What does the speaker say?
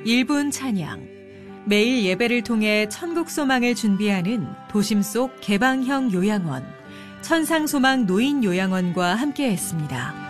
1분 찬양. 매일 예배를 통해 천국 소망을 준비하는 도심 속 개방형 요양원, 천상소망 노인 요양원과 함께했습니다.